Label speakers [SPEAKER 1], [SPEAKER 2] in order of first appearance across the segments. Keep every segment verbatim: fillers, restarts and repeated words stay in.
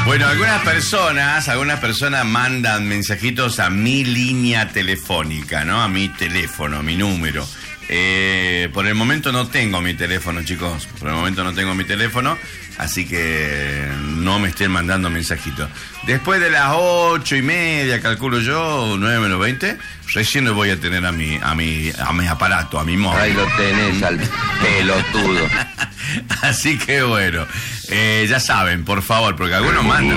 [SPEAKER 1] Bueno, algunas personas, algunas personas mandan mensajitos a mi línea telefónica, ¿no? A mi teléfono, a mi número. Eh, por el momento no tengo mi teléfono, chicos. Por el momento no tengo mi teléfono, así que no me estén mandando mensajitos. Después de las ocho y media, calculo yo, nueve menos veinte, recién lo voy a tener a mi, a mi, a mi aparato, a mi móvil.
[SPEAKER 2] Ahí lo tenés al pelotudo.
[SPEAKER 1] Así que bueno, eh, ya saben, por favor, porque algunos mandan,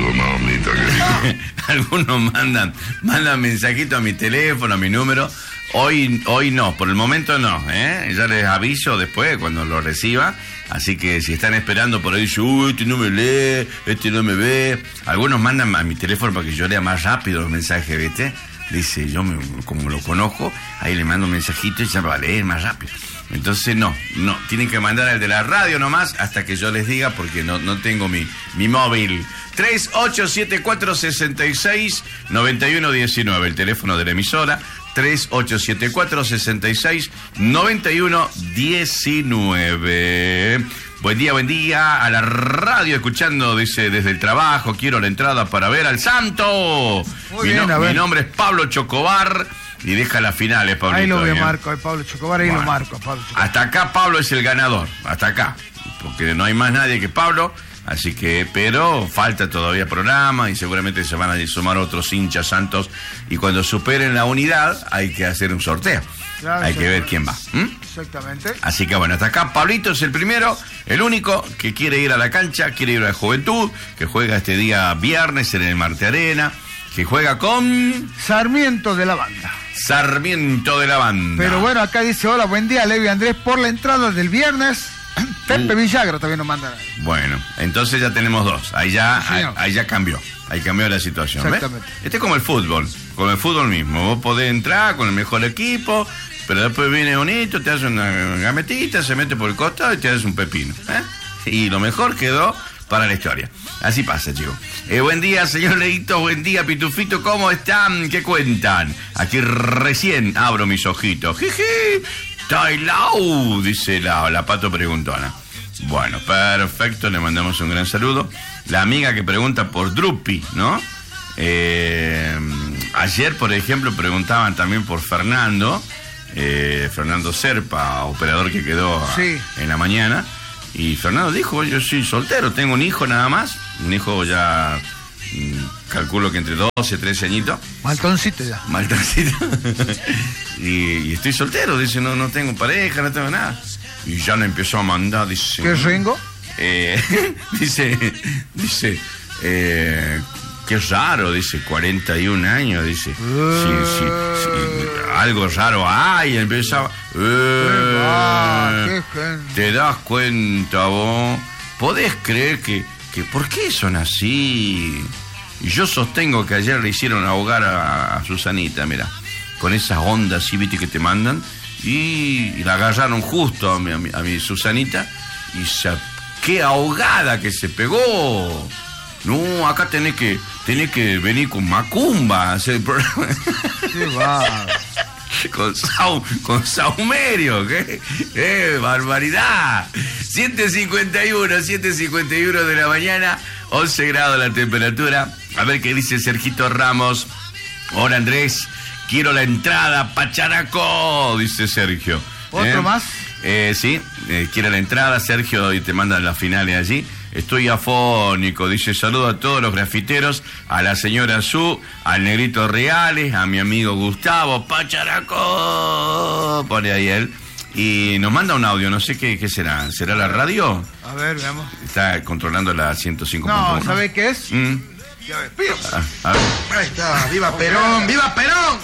[SPEAKER 1] algunos mandan, mandan mensajitos a mi teléfono, a mi número. Hoy, hoy no, por el momento no, ¿eh? Ya les aviso después cuando lo reciba. Así que si están esperando por ahí, dice, uy, este no me lee, este no me ve. Algunos mandan a mi teléfono para que yo lea más rápido los mensajes, ¿viste? Dice, yo me, como lo conozco, ahí le mando un mensajito y ya va a leer más rápido. Entonces no, no, tienen que mandar al de la radio nomás hasta que yo les diga, porque no, no tengo mi, mi móvil. tres ocho siete cuatro seis seis nueve uno uno nueve, el teléfono de la emisora. tres ocho siete cuatro seis seis nueve uno uno nueve. Buen día, buen día a la radio, escuchando, dice, desde el trabajo, quiero la entrada para ver al Santo.
[SPEAKER 3] Muy
[SPEAKER 1] Mi,
[SPEAKER 3] bien,
[SPEAKER 1] no,
[SPEAKER 3] a ver.
[SPEAKER 1] mi nombre es Pablo Chocobar y deja las finales, Pablito.
[SPEAKER 3] Ahí lo veo,
[SPEAKER 1] ¿eh?
[SPEAKER 3] Marco, ahí Pablo Chocobar, ahí
[SPEAKER 1] Bueno,
[SPEAKER 3] lo marco, Pablo Chocobar.
[SPEAKER 1] hasta acá Pablo es el ganador, hasta acá, porque no hay más nadie que Pablo, así que, pero falta todavía programa y seguramente se van a sumar otros hinchas santos, y cuando superen la unidad hay que hacer un sorteo,
[SPEAKER 3] Claro,
[SPEAKER 1] hay que ver quién va. ¿Mm?
[SPEAKER 3] Exactamente.
[SPEAKER 1] Así que bueno, hasta acá Pablito es el primero, el único que quiere ir a la cancha, quiere ir a la Juventud, que juega este día viernes en el Marte Arena, que juega con
[SPEAKER 3] Sarmiento de la Banda.
[SPEAKER 1] Sarmiento de la Banda.
[SPEAKER 3] Pero bueno, acá dice, hola, buen día, Levi Andrés, por la entrada del viernes. Pepe
[SPEAKER 1] Uh.
[SPEAKER 3] Villagra también nos manda.
[SPEAKER 1] Bueno, entonces ya tenemos dos. Ahí ya,
[SPEAKER 3] Sí,
[SPEAKER 1] ahí,
[SPEAKER 3] señor.
[SPEAKER 1] ahí ya cambió. Ahí cambió la situación. ¿ves?
[SPEAKER 3] Exactamente.
[SPEAKER 1] Este es como el fútbol. Como el fútbol mismo. Vos podés entrar con el mejor equipo, pero después viene bonito, te hace una gametita, se mete por el costado y te hace un pepino. ¿eh? Y lo mejor quedó para la historia. Así pasa, chicos. Eh, buen día, señor Leito. Buen día, Pitufito. ¿Cómo están? ¿Qué cuentan? Aquí recién abro mis ojitos. Jiji. Tailau, dice la, la Pato Preguntona. Bueno, perfecto, le mandamos un gran saludo. La amiga que pregunta por Drupi, ¿no? Eh, ayer, por ejemplo, preguntaban también por Fernando, eh, Fernando Serpa, operador que quedó a-
[SPEAKER 3] Sí.
[SPEAKER 1] en la mañana. Y Fernando dijo, yo soy soltero, tengo un hijo nada más, un hijo ya, mm, calculo que entre doce, trece añitos.
[SPEAKER 3] Maltoncito ya.
[SPEAKER 1] Maltracito. y, y estoy soltero, dice, no, no tengo pareja, no tengo nada. Y ya le empezó a mandar, dice.
[SPEAKER 3] ¿Qué es Ringo?
[SPEAKER 1] Eh, dice, dice, eh, qué raro, dice, cuarenta y un años, dice. Sí, sí, sí, algo raro hay, empezaba. Eh,
[SPEAKER 3] va, qué gente.
[SPEAKER 1] ¿Te das cuenta vos? ¿Podés creer que, que por qué son así? Y yo sostengo que ayer le hicieron ahogar a, a Susanita, mira, con esas ondas así, viste, que te mandan, y, y la agarraron justo a mi, a mi, a mi Susanita, y se, qué ahogada que se pegó. No, acá tenés que, tenés que venir con Macumba a hacer el programa.
[SPEAKER 3] Qué va.
[SPEAKER 1] Con, sau, con saumerio, ¿qué? ¡Eh, barbaridad! siete cincuenta y uno, siete cincuenta y uno de la mañana, once grados la temperatura. A ver qué dice Sergito Ramos. Hola, Andrés, quiero la entrada, Pacharaco, dice Sergio.
[SPEAKER 3] ¿Otro
[SPEAKER 1] ¿Eh?
[SPEAKER 3] más?
[SPEAKER 1] Eh, sí, eh, quiere la entrada, Sergio, y te mandan las finales allí. Estoy afónico, dice, saludo a todos los grafiteros, a la señora Su, al Negrito Reales, a mi amigo Gustavo, Pacharaco, pone ahí él, y nos manda un audio, no sé qué, qué será, ¿será la radio?
[SPEAKER 3] A ver, veamos.
[SPEAKER 1] Está controlando la ciento cinco punto uno.
[SPEAKER 3] No, ¿sabe qué es?
[SPEAKER 1] Mm,
[SPEAKER 3] Ya ves, pío.
[SPEAKER 1] ah, a ver.
[SPEAKER 3] Ahí está, viva Perón, viva Perón.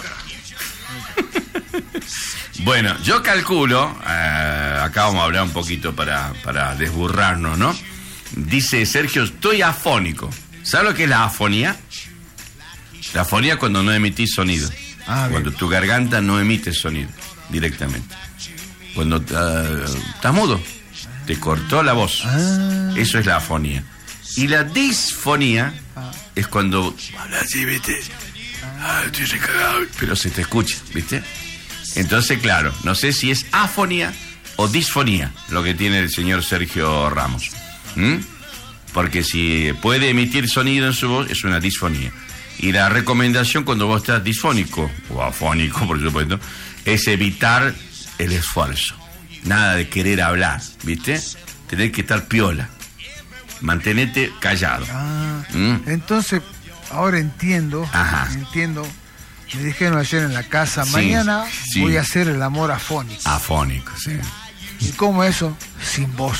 [SPEAKER 1] Bueno, yo calculo, eh, acá vamos a hablar un poquito para, para desburrarnos, ¿no? Dice Sergio, estoy afónico. ¿Sabes lo que es la afonía? La afonía es cuando no emitís sonido.
[SPEAKER 3] Ah, bien.
[SPEAKER 1] Cuando tu garganta no emite sonido directamente. Cuando uh, estás mudo, te cortó la voz.
[SPEAKER 3] Ah.
[SPEAKER 1] Eso es la afonía. Y la disfonía
[SPEAKER 3] Ah.
[SPEAKER 1] es cuando hablas así, ¿viste? Ah, estoy recagado, pero se te escucha, ¿viste? Entonces, claro, no sé si es afonía o disfonía lo que tiene el señor Sergio Ramos. ¿Mm? Porque si puede emitir sonido en su voz, es una disfonía. Y la recomendación cuando vos estás disfónico, o afónico, por supuesto, es evitar el esfuerzo. Nada de querer hablar, ¿viste? Tenés que estar piola. Mantenete callado.
[SPEAKER 3] Ah,
[SPEAKER 1] ¿Mm?
[SPEAKER 3] Entonces, ahora entiendo,
[SPEAKER 1] Ajá.
[SPEAKER 3] entiendo. Me dijeron ayer en la casa,
[SPEAKER 1] Sí,
[SPEAKER 3] mañana
[SPEAKER 1] sí.
[SPEAKER 3] voy a hacer el amor afónico.
[SPEAKER 1] Afónico, sí.
[SPEAKER 3] ¿Y cómo eso? Sin voz.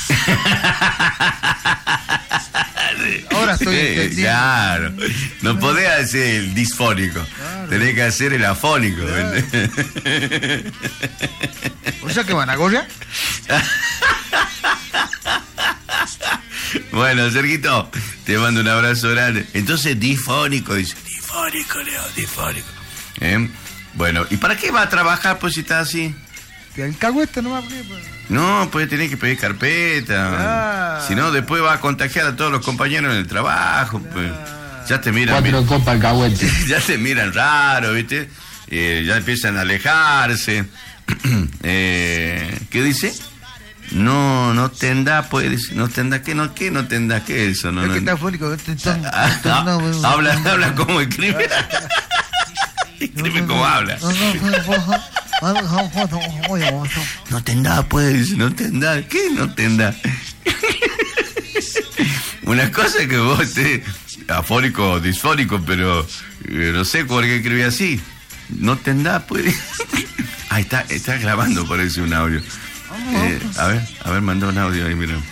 [SPEAKER 3] Ahora estoy
[SPEAKER 1] Sí,
[SPEAKER 3] entendiendo.
[SPEAKER 1] claro. No podés hacer el disfónico.
[SPEAKER 3] Claro.
[SPEAKER 1] Tenés que hacer el afónico.
[SPEAKER 3] Claro. O sea que van a Goya.
[SPEAKER 1] Bueno, Serguito, te mando un abrazo grande. Entonces, difónico, dice. Difónico, Leo, difónico. ¿Eh? Bueno, ¿y para qué va a trabajar pues si está así?
[SPEAKER 3] El cagüete no va a abrir. Pues.
[SPEAKER 1] No, pues tenés que pedir carpeta.
[SPEAKER 3] Ah.
[SPEAKER 1] Si no, después va a contagiar a todos los compañeros en el trabajo. Pues. Ya te miran.
[SPEAKER 2] Cuatro copas alcahuete.
[SPEAKER 1] Ya te miran raro, ¿viste? Eh, ya empiezan a alejarse. eh, ¿Qué dice? No, no tendrá, pues, no tendrá, ¿qué? No, ¿qué? No tendrá, ¿qué es eso? No,
[SPEAKER 3] Es
[SPEAKER 1] no,
[SPEAKER 3] que está afónico.
[SPEAKER 1] Ah, ah, habla, habla como escribe. Escribe como habla. No tendrá, pues, no tendrá, ¿qué? No tendrá. Una cosa es que vos estés afónico o disfónico, pero eh, no sé por qué escribí así. No tendrá, pues. Ahí está, está grabando, parece un audio. Eh, a ver, a ver, mandó un audio ahí, mira.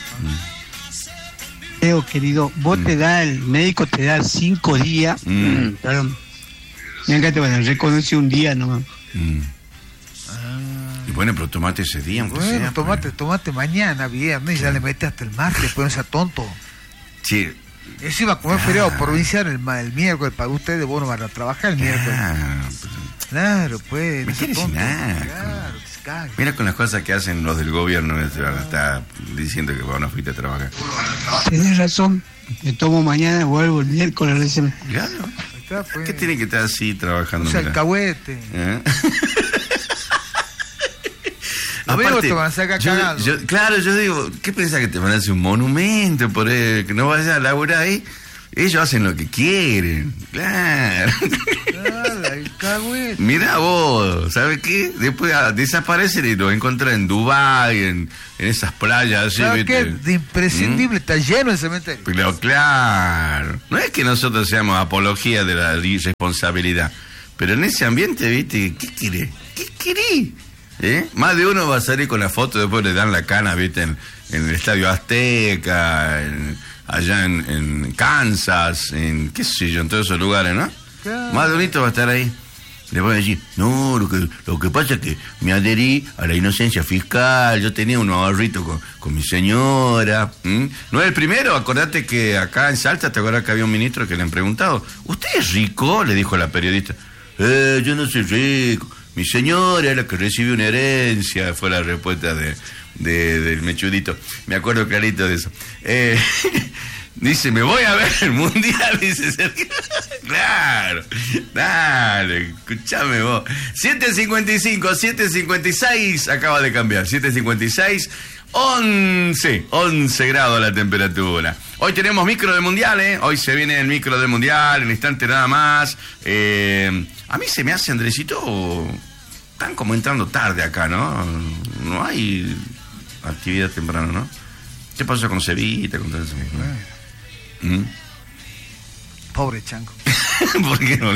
[SPEAKER 4] Leo, querido, vos
[SPEAKER 1] Mm.
[SPEAKER 4] te da, el médico te da cinco días,
[SPEAKER 1] Mm.
[SPEAKER 4] perdón, mira que te van a reconocer un día nomás.
[SPEAKER 1] Mm. Y bueno, pero tomate ese día, aunque
[SPEAKER 3] Bueno,
[SPEAKER 1] sea,
[SPEAKER 3] tomate,
[SPEAKER 1] pues.
[SPEAKER 3] tomate mañana, viernes, y ya le metes hasta el martes, pues no sea tonto.
[SPEAKER 1] Sí.
[SPEAKER 3] Eso iba a comer
[SPEAKER 1] Ah.
[SPEAKER 3] feriado provincial el, ma- el miércoles, para ustedes, vos no van a trabajar el miércoles.
[SPEAKER 1] Ah, pero-
[SPEAKER 3] Claro, pues,
[SPEAKER 1] Me
[SPEAKER 3] no sea
[SPEAKER 1] quieres
[SPEAKER 3] tonto.
[SPEAKER 1] nada,
[SPEAKER 3] Claro, que se cague.
[SPEAKER 1] Mira con las cosas que hacen los del gobierno, que te van a estar diciendo que vos no fuiste a trabajar.
[SPEAKER 4] Tenés razón, me tomo mañana, vuelvo el miércoles recién.
[SPEAKER 1] Claro.
[SPEAKER 3] Ahí está, pues.
[SPEAKER 1] ¿Qué tiene que estar así trabajando?
[SPEAKER 3] O sea,
[SPEAKER 1] Mira?
[SPEAKER 3] el cagüete.
[SPEAKER 1] ¿Eh?
[SPEAKER 3] Los amigos te van a sacar
[SPEAKER 1] yo-
[SPEAKER 3] cagado.
[SPEAKER 1] yo- claro, yo digo, ¿qué pensás que te van a hacer un monumento por él, que no vayas a laburar ahí? Ellos hacen lo que quieren, claro.
[SPEAKER 3] Claro, el cagüete.
[SPEAKER 1] Mira vos, ¿sabes qué? Después ah, desaparecen y lo encuentran en Dubái, en, en esas playas así,
[SPEAKER 3] ¿Sabes qué?
[SPEAKER 1] ¿viste?
[SPEAKER 3] De imprescindible, está lleno el cementerio.
[SPEAKER 1] Pero claro, no es que nosotros seamos apología de la irresponsabilidad, pero en ese ambiente, ¿viste? ¿Qué querés? ¿Qué querés? ¿Eh? Más de uno va a salir con la foto, después le dan la cana, ¿viste? En, en el Estadio Azteca, en- allá en, en Kansas, en qué sé yo, en todos esos lugares, ¿no?
[SPEAKER 3] Claro.
[SPEAKER 1] Más de unito va a estar ahí. Le voy a decir, no, lo que, lo que pasa es que me adherí a la inocencia fiscal, yo tenía unos ahorritos con, con mi señora. ¿m? No es el primero, acordate que acá en Salta, ¿te acuerdas que había un ministro que le han preguntado, ¿usted es rico? Le dijo la periodista, eh, yo no soy rico, mi señora es la que recibió una herencia, fue la respuesta de, de- del mechudito. Me acuerdo clarito de eso. Eh, dice, me voy a ver el mundial, dice Sergio. Claro, dale, escuchame vos. siete cincuenta y cinco, siete cincuenta y seis, acaba de cambiar, siete cincuenta y seis, once, once grados la temperatura. Hoy tenemos micro del mundial, ¿eh? Hoy se viene el micro del mundial, en instante nada más. Eh, a mí se me hace, Andresito, están como entrando tarde acá, ¿no? No hay actividad temprano, ¿no? ¿Qué pasó con Cevita, con todo eso? ¿Mm?
[SPEAKER 3] Pobre chango.
[SPEAKER 1] ¿Por qué no?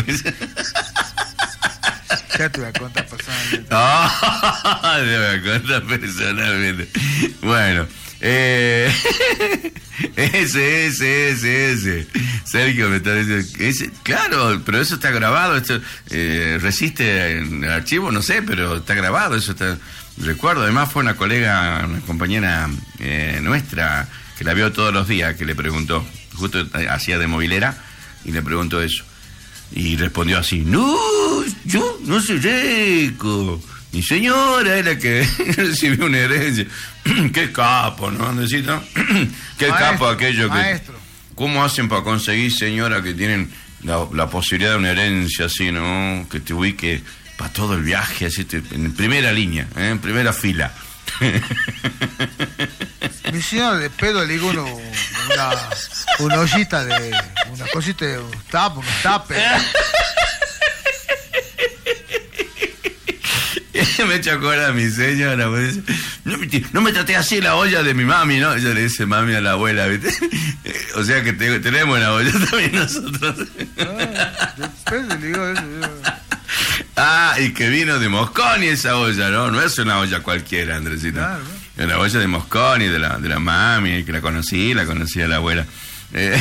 [SPEAKER 3] Ya te voy a contar personalmente.
[SPEAKER 1] Ah, te voy a contar personalmente. Bueno, eh, ese, ese, ese, ese. Sergio me está diciendo, ese, claro, pero eso está grabado, esto eh, resiste en el archivo, no sé, pero está grabado, eso está, recuerdo, además fue una colega, una compañera eh, nuestra, que la vio todos los días, que le preguntó, justo hacía de movilera, y le preguntó eso. Y respondió así, no, yo no soy rico, mi señora es la que recibió una herencia. Qué capo, ¿no, Andresito? Qué
[SPEAKER 3] Maestro,
[SPEAKER 1] capo aquello que...
[SPEAKER 3] maestro.
[SPEAKER 1] ¿Cómo hacen para conseguir, señora, que tienen la, la posibilidad de una herencia así, ¿no? Que te ubique para todo el viaje, así, te- en primera línea, ¿eh? En primera fila.
[SPEAKER 3] Mi señora de pedo le digo uno, una, una ollita de, una cosita de un tapo, un tape.
[SPEAKER 1] Me echo acordar a mi señora, pues, no, no me traté así la olla de mi mami, ¿no? Ella le dice mami a la abuela, ¿viste? O sea que te, tenemos una olla también nosotros.
[SPEAKER 3] Ah, después le digo eso.
[SPEAKER 1] Ah, y que vino de Mosconi esa olla, ¿no? No es una olla cualquiera, Andresito.
[SPEAKER 3] Claro,
[SPEAKER 1] es una olla de Mosconi, de la, de la mami, que la conocí, la conocí a la abuela. Eh,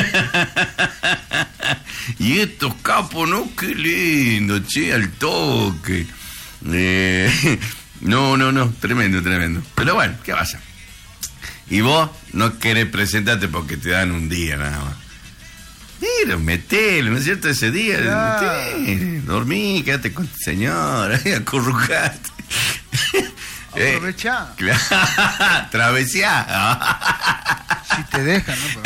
[SPEAKER 1] y estos capos, ¿no? Qué lindo, che, al toque. Eh, no, no, no, tremendo, tremendo. Pero bueno, ¿qué pasa? Y vos no querés presentarte porque te dan un día nada más. Mira, metele, ¿no es cierto? Ese día,
[SPEAKER 3] claro.
[SPEAKER 1] Metele, dormí, quédate con tu señora, acurrucate.
[SPEAKER 3] Aprovechá.
[SPEAKER 1] Eh, travesía.
[SPEAKER 3] Si te dejan, ¿no?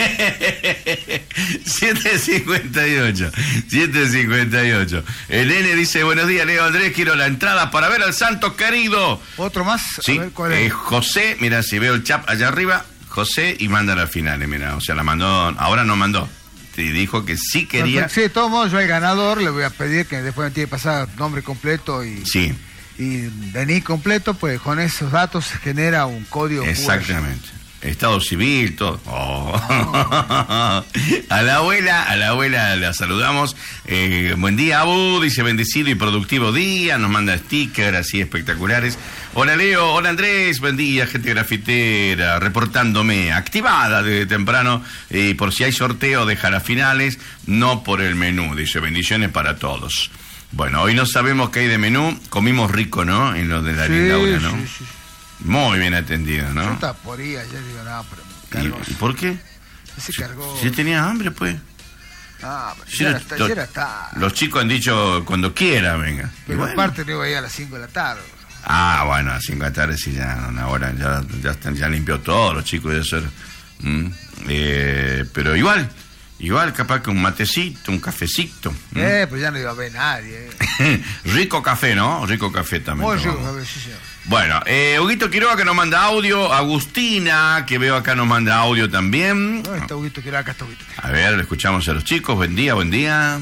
[SPEAKER 1] siete cincuenta y ocho. siete cincuenta y ocho. El nene dice, buenos días, Leo Andrés, quiero la entrada para ver al santo querido.
[SPEAKER 3] ¿Otro más?
[SPEAKER 1] Sí,
[SPEAKER 3] a ver, ¿cuál es?
[SPEAKER 1] eh, José, mira, si veo el chat allá arriba, José, y manda al final, mira, o sea, la mandó, ahora no mandó. Y dijo que sí quería.
[SPEAKER 3] Sí, de todos modos, yo al ganador le voy a pedir que después me tiene que pasar nombre completo y...
[SPEAKER 1] Sí.
[SPEAKER 3] Y D N I completo, pues con esos datos se genera un código.
[SPEAKER 1] Exactamente. Estado civil, todo. Oh. Oh. A la abuela, a la abuela la saludamos. Eh, buen día, Abu, dice bendecido y productivo día. Nos manda stickers así espectaculares. Hola, Leo. Hola, Andrés. Buen día, gente grafitera. Reportándome. Activada desde temprano. Eh, por si hay sorteo, dejar a finales. No por el menú. Dice bendiciones para todos. Bueno, hoy no sabemos qué hay de menú. Comimos rico, ¿no? En lo de la
[SPEAKER 3] sí,
[SPEAKER 1] linda hora, ¿no?
[SPEAKER 3] Sí, sí.
[SPEAKER 1] Muy bien atendido, ¿no?
[SPEAKER 3] Yo estaba por ahí, ayer digo, no, pero me cargó.
[SPEAKER 1] ¿Y, ¿Y por qué?
[SPEAKER 3] Se cargó.
[SPEAKER 1] Si tenía hambre, pues.
[SPEAKER 3] Ah, pero
[SPEAKER 1] Si
[SPEAKER 3] ya
[SPEAKER 1] lo-
[SPEAKER 3] era hasta-
[SPEAKER 1] lo-
[SPEAKER 3] ya era tarde.
[SPEAKER 1] Los chicos han dicho cuando quiera, venga. Y
[SPEAKER 3] Pero
[SPEAKER 1] bueno.
[SPEAKER 3] aparte no iba a ir a las cinco de la tarde.
[SPEAKER 1] Ah, bueno, a las cinco de la tarde sí, ya una hora, ya, ya, están, ya limpió todo, los chicos, ya ser. Mm, eh, pero igual, igual, capaz que un matecito, un cafecito. ¿Mm?
[SPEAKER 3] Eh, pues ya no iba a ver nadie. Eh.
[SPEAKER 1] Rico café, ¿no? Rico café también.
[SPEAKER 3] Muy rico,
[SPEAKER 1] tomamos.
[SPEAKER 3] a ver, sí, señor.
[SPEAKER 1] Bueno, eh, Huguito Quiroga que nos manda audio, Agustina, que veo acá nos manda audio también.
[SPEAKER 3] ¿Dónde está Huguito? Que acá está Huguito.
[SPEAKER 1] A ver, le escuchamos a los chicos, buen día, buen día.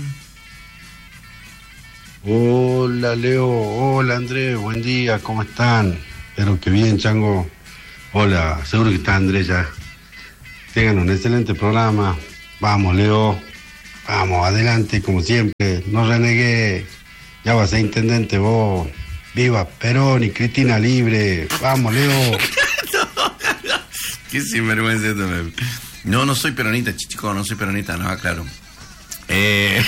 [SPEAKER 5] Hola Leo, hola Andrés, buen día, ¿cómo están? Espero que bien, Chango. Hola, seguro que está Andrés ya. Tengan un excelente programa. Vamos, Leo. Vamos, adelante, como siempre. No renegué. Ya vas a ser intendente vos. Viva Perón y Cristina libre. Vamos, Leo.
[SPEAKER 1] Qué sinvergüenza esto. me- No, no soy peronista, chico, no soy peronista, no, claro. Eh...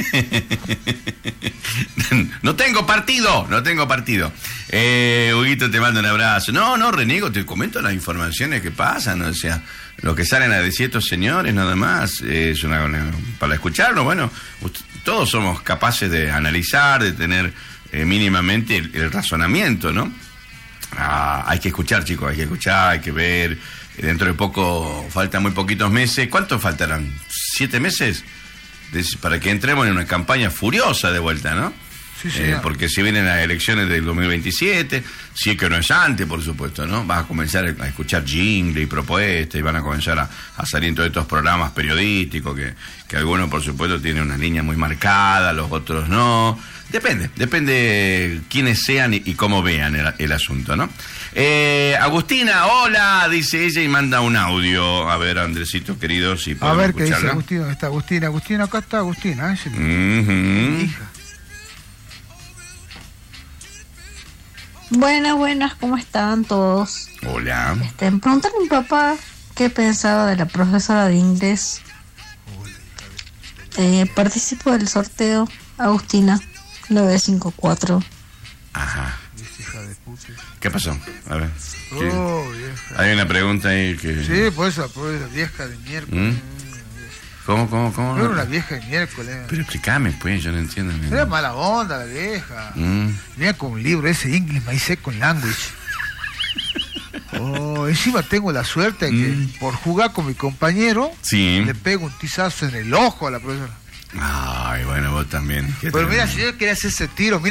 [SPEAKER 1] no tengo partido, no tengo partido. Eh, Huguito, te mando un abrazo. No, no, reniego, te comento las informaciones que pasan, o sea, lo que salen a decir estos señores, nada más. Eh, es una, una- para escucharlo, bueno, ust- todos somos capaces de analizar, de tener eh, mínimamente el, el razonamiento, ¿no? Ah, hay que escuchar, chicos, hay que escuchar, hay que ver. Dentro de poco, faltan muy poquitos meses. ¿Cuántos faltarán? ¿Siete meses? Des- para que entremos en una campaña furiosa de vuelta, ¿no?
[SPEAKER 3] Sí,
[SPEAKER 1] Eh,
[SPEAKER 3] señor.
[SPEAKER 1] porque si vienen las elecciones del dos mil veintisiete, si es que no es antes, por supuesto, ¿no? Vas a comenzar a escuchar jingle y propuestas y van a comenzar a, a salir todos estos programas periodísticos que, que algunos, por supuesto, tienen una línea muy marcada, los otros no. Depende, depende quiénes sean y, y cómo vean el, el asunto, ¿no? Eh, Agustina, hola, dice ella y manda un audio. A ver, Andresito, querido, si
[SPEAKER 3] A
[SPEAKER 1] podemos
[SPEAKER 3] ver qué dice
[SPEAKER 1] escucharla.
[SPEAKER 3] Agustín. ¿Dónde está Agustín? Agustín, acá está Agustín. ¿Eh? Sí,
[SPEAKER 1] Ujú.
[SPEAKER 3] mi hija.
[SPEAKER 6] Buenas, buenas, ¿cómo están todos?
[SPEAKER 1] Hola.
[SPEAKER 6] Este, preguntarle a mi papá qué pensaba de la profesora de inglés. Eh, participo del sorteo, Agustina, nueve cinco cuatro.
[SPEAKER 1] Ajá.
[SPEAKER 3] Hija de puta.
[SPEAKER 1] ¿Qué pasó? A ver. ¿qué?
[SPEAKER 3] Oh, vieja.
[SPEAKER 1] Hay una pregunta ahí que...
[SPEAKER 3] Sí, por eso, por esa vieja de miércoles.
[SPEAKER 1] ¿Mm? ¿Cómo, cómo, cómo?
[SPEAKER 3] No era una vieja de miércoles.
[SPEAKER 1] Pero explícame, pues, yo no entiendo.
[SPEAKER 3] Era mala onda la vieja.
[SPEAKER 1] Mm.
[SPEAKER 3] Venía con un libro ese English My Second Language. Oh, encima tengo la suerte de que
[SPEAKER 1] Mm.
[SPEAKER 3] por jugar con mi compañero
[SPEAKER 1] Sí.
[SPEAKER 3] le pego un tizazo en el ojo a la profesora.
[SPEAKER 1] Ay, bueno, vos también. ¿Qué
[SPEAKER 3] Pero
[SPEAKER 1] te-
[SPEAKER 3] mira, si yo quería hacer ese tiro, mira,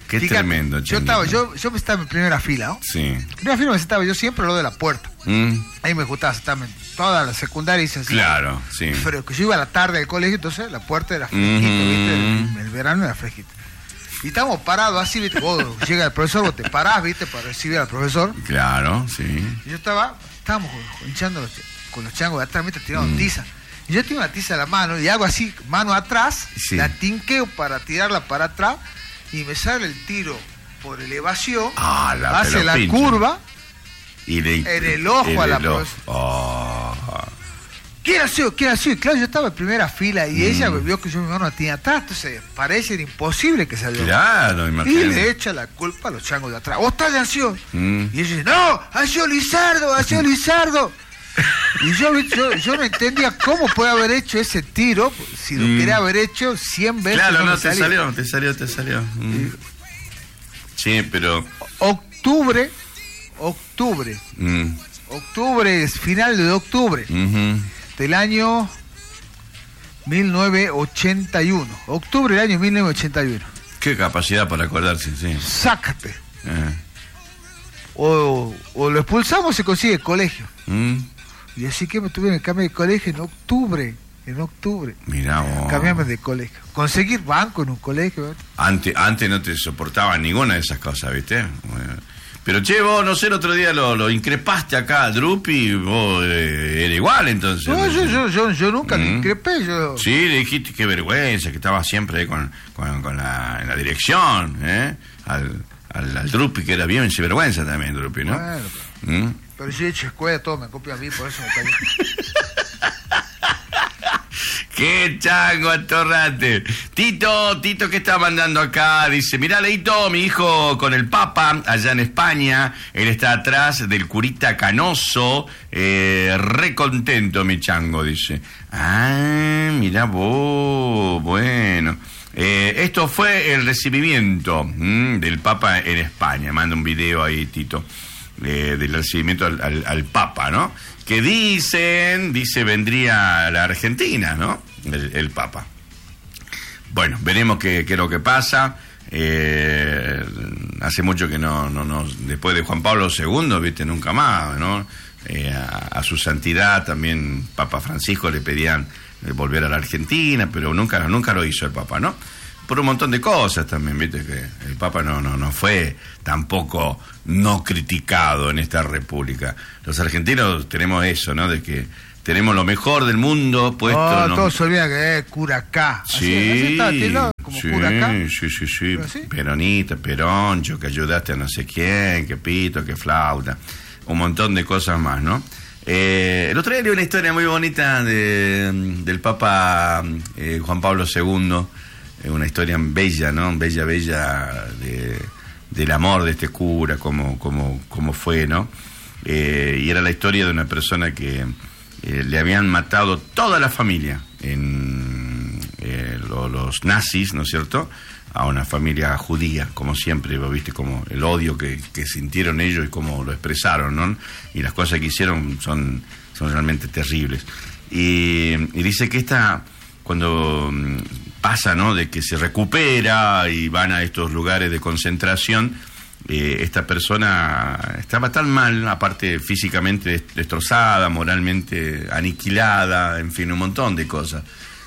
[SPEAKER 1] Qué
[SPEAKER 3] Fíjate,
[SPEAKER 1] tremendo,
[SPEAKER 3] yo estaba, yo, yo estaba en primera fila, ¿no?
[SPEAKER 1] Sí.
[SPEAKER 3] En primera fila me sentaba yo siempre lo de la puerta.
[SPEAKER 1] Mm.
[SPEAKER 3] Ahí me gustaba sentarme en toda la secundaria y se
[SPEAKER 1] Claro, sí.
[SPEAKER 3] Pero que yo iba a la tarde al colegio, entonces la puerta era fresquita,
[SPEAKER 1] Mm.
[SPEAKER 3] ¿viste? El, el verano era fresquita. Y estábamos parados así, ¿viste? Vos llega el profesor, vos te parás, ¿viste? Para recibir al profesor.
[SPEAKER 1] Claro, sí.
[SPEAKER 3] Y yo estaba, estábamos hinchando los, con los changos de atrás, ¿viste? Tirando
[SPEAKER 1] Mm.
[SPEAKER 3] tiza. Y yo tengo una tiza en la mano y hago así, mano atrás,
[SPEAKER 1] Sí.
[SPEAKER 3] la tinqueo para tirarla para atrás y me sale el tiro por elevación,
[SPEAKER 1] Ah, la
[SPEAKER 3] hace la
[SPEAKER 1] pelopincha.
[SPEAKER 3] curva,
[SPEAKER 1] Y le,
[SPEAKER 3] en el ojo
[SPEAKER 1] en
[SPEAKER 3] a la
[SPEAKER 1] el ojo.
[SPEAKER 3] profesora.
[SPEAKER 1] Oh.
[SPEAKER 3] ¿Quién ha sido? ¿Quién ha sido? Y claro, yo estaba en primera fila y
[SPEAKER 1] Mm.
[SPEAKER 3] ella vio que yo mi mano la tenía atrás, entonces parece imposible que salió.
[SPEAKER 1] Claro,
[SPEAKER 3] Y
[SPEAKER 1] imagínate.
[SPEAKER 3] le echa la culpa a los changos de atrás. ¿Vos estás de acción?
[SPEAKER 1] Mm.
[SPEAKER 3] Y ella dice, no, ha sido Lizardo, ha sido Lizardo. Y yo, yo, yo no entendía cómo puede haber hecho ese tiro, si lo
[SPEAKER 1] Mm.
[SPEAKER 3] quería haber hecho cien veces.
[SPEAKER 1] Claro, no,
[SPEAKER 3] me
[SPEAKER 1] te
[SPEAKER 3] salía.
[SPEAKER 1] salió, te salió, te salió. Mm. Sí, pero...
[SPEAKER 3] Octubre, octubre,
[SPEAKER 1] mm,
[SPEAKER 3] octubre, es final de octubre
[SPEAKER 1] ujú.
[SPEAKER 3] del año mil novecientos ochenta y uno. Octubre del año mil novecientos ochenta y uno.
[SPEAKER 1] Qué capacidad para acordarse, sí.
[SPEAKER 3] Sácate.
[SPEAKER 1] Eh.
[SPEAKER 3] O, o lo expulsamos o se consigue colegio.
[SPEAKER 1] Mm.
[SPEAKER 3] Y así que me tuvieron que cambiar de colegio en octubre. En octubre.
[SPEAKER 1] Mirá vos.
[SPEAKER 3] Cambiarme de colegio. Conseguir banco en un colegio. ¿verdad?
[SPEAKER 1] Antes, antes no te soportaba ninguna de esas cosas, ¿viste? Bueno. Pero che, vos, no sé, el otro día lo, lo increpaste acá a Drupi, vos eh, era igual entonces.
[SPEAKER 3] No, yo, yo, yo, yo nunca
[SPEAKER 1] Mm.
[SPEAKER 3] le increpé. Yo...
[SPEAKER 1] Sí, le dijiste qué vergüenza, que estaba siempre ahí con, con, con la, en la dirección, ¿eh? Al, al, al Drupi, que era bien sinvergüenza también, Drupi, ¿no?
[SPEAKER 3] Bueno,
[SPEAKER 1] ¿Mm?
[SPEAKER 3] pero yo he hecho escuela, todo me copia a mí, por eso me cayó.
[SPEAKER 1] ¡Qué chango, atorrante! Tito, Tito, ¿qué está mandando acá? Dice, mirá, Leito, mi hijo con el Papa, allá en España, él está atrás del curita Canoso, eh, re contento, mi chango, dice. Ah, mirá vos, bueno. Eh, esto fue el recibimiento mm, del Papa en España. Manda un video ahí, Tito, eh, del recibimiento al, al, al Papa, ¿no? Que dicen, dice, vendría a la Argentina, ¿no? El, el Papa. Bueno, veremos qué, qué es lo que pasa. Eh, hace mucho que no, no, no, después de Juan Pablo segundo, viste, nunca más, ¿no? Eh, a, a su santidad también, Papa Francisco, le pedían eh, volver a la Argentina, pero nunca, nunca lo hizo el Papa, ¿no? Por un montón de cosas también, viste, que el Papa no, no, no fue tampoco no criticado en esta república. Los argentinos tenemos eso, ¿no? De que tenemos lo mejor del mundo puesto.
[SPEAKER 3] No,
[SPEAKER 1] no,
[SPEAKER 3] todos se olvidan que es Curacá. Así- así
[SPEAKER 1] Sí,
[SPEAKER 3] está tildado, como
[SPEAKER 1] sí,
[SPEAKER 3] Curacá.
[SPEAKER 1] sí, sí, sí,
[SPEAKER 3] ¿Pero así?
[SPEAKER 1] Peronita, Peroncho, que ayudaste a no sé quién, que pito, que flauta, un montón de cosas más, ¿no? Eh, el otro día leí una historia muy bonita de, del Papa eh, Juan Pablo segundo, eh, una historia bella, ¿no? Bella, bella de, del amor de este cura, como, como, como fue, ¿no? Eh, y era la historia de una persona que eh, le habían matado toda la familia en eh, lo, los nazis, ¿no es cierto?, a una familia judía, como siempre, ¿vos viste? Como el odio que, que sintieron ellos y cómo lo expresaron, ¿no? Y las cosas que hicieron son, son realmente terribles. Y, y dice que esta, cuando mm, pasa, ¿no?, de que se recupera y van a estos lugares de concentración, eh, esta persona estaba tan mal, aparte físicamente destrozada, moralmente aniquilada, en fin, un montón de cosas.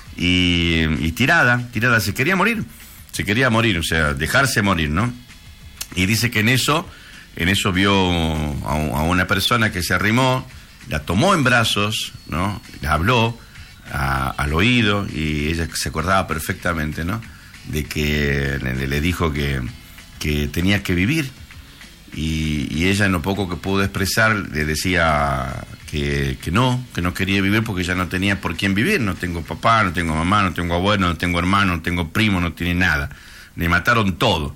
[SPEAKER 1] Y, y tirada, tirada, se quería morir. Se quería morir, o sea, dejarse morir, ¿no? Y dice que en eso, en eso vio a, a una persona que se arrimó, la tomó en brazos, ¿no? La habló a, al oído y ella se acordaba perfectamente, ¿no? De que le, le dijo que, que tenía que vivir y, y ella en lo poco que pudo expresar le decía que, que no, que no quería vivir porque ya no tenía por quién vivir. No tengo papá, no tengo mamá, no tengo abuelo, no tengo hermano, no tengo primo, no tiene nada. Le mataron todo.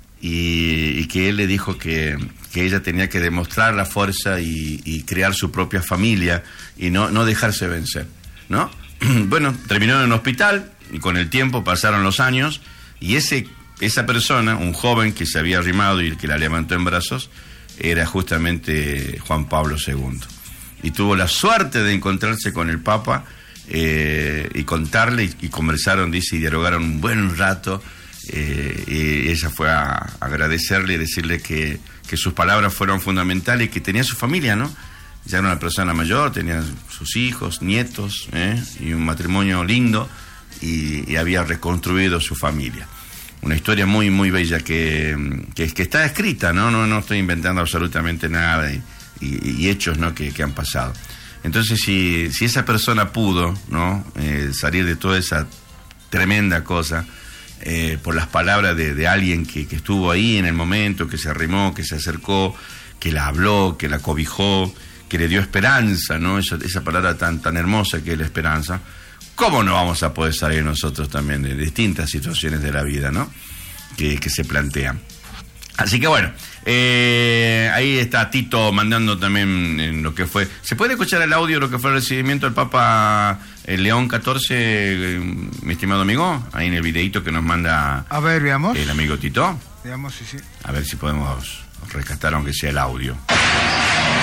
[SPEAKER 1] Y, y que él le dijo que, que ella tenía que demostrar la fuerza y, y crear su propia familia y no, no dejarse vencer, ¿no? Bueno, terminó en un hospital y con el tiempo pasaron los años y ese, esa persona, un joven que se había arrimado y que la levantó en brazos, era justamente Juan Pablo segundo. Y tuvo la suerte de encontrarse con el Papa eh, y contarle y, y conversaron, dice, y dialogaron un buen rato eh, y ella fue a agradecerle y decirle que, que sus palabras fueron fundamentales y que tenía su familia, ¿no? Ya era una persona mayor, tenía sus hijos, nietos, ¿eh? Y un matrimonio lindo, y, y había reconstruido su familia. Una historia muy, muy bella que, que, que está escrita, ¿no? No, no estoy inventando absolutamente nada, y, y, y hechos, ¿no? que, que han pasado. Entonces, si, si esa persona pudo, ¿no? Eh, salir de toda esa tremenda cosa, eh, por las palabras de, de alguien que, que estuvo ahí en el momento, que se arrimó, que se acercó, que la habló, que la cobijó, que le dio esperanza, ¿no? Esa, esa palabra tan, tan hermosa que es la esperanza. ¿Cómo no vamos a poder salir nosotros también de distintas situaciones de la vida, ¿no? Que, que se plantean. Así que bueno, eh, ahí está Tito mandando también en lo que fue. ¿Se puede escuchar el audio de lo que fue el recibimiento del Papa el León catorce, eh, mi estimado amigo? Ahí en el videíto que nos manda
[SPEAKER 3] a ver, veamos.
[SPEAKER 1] El amigo Tito.
[SPEAKER 3] Veamos, sí, sí.
[SPEAKER 1] A ver si podemos rescatar aunque sea el audio.